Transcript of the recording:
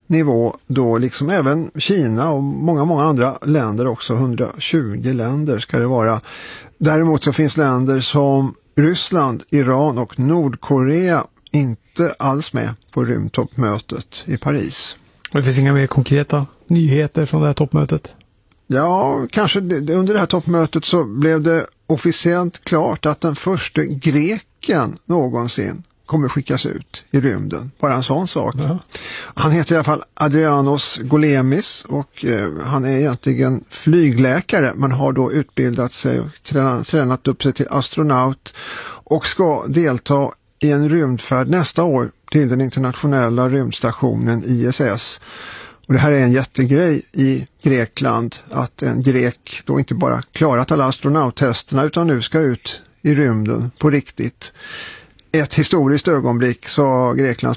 nivå då, liksom även Kina och många andra länder också, 120 länder ska det vara. Däremot så finns länder som Ryssland, Iran och Nordkorea inte alls med på rymdtoppmötet i Paris. Det finns inga mer konkreta nyheter från det här toppmötet? Ja, kanske under det här toppmötet så blev det officiellt klart att den första greken någonsin kommer skickas ut i rymden. Bara en sån sak. Ja. Han heter i alla fall Adrianos Golemis och han är egentligen flygläkare men har då utbildat sig och tränat upp sig till astronaut och ska delta i en rymdfärd nästa år till den internationella rymdstationen ISS. Och det här är en jättegrej i Grekland att en grek då inte bara klarat alla astronauttesterna utan nu ska ut i rymden på riktigt. Ett historiskt ögonblick, sa Greklands